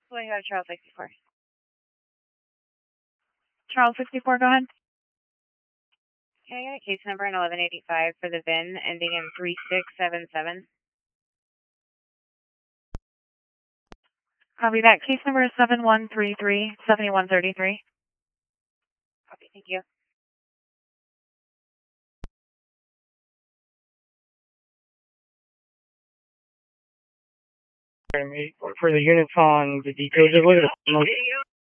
Well, you have Charles 64. Charles 64, go ahead. Can I get a case number in 1185 for the VIN ending in 3677? Copy that. Case number is 7133-7133. Copy, thank you. For the units on the details, just look at the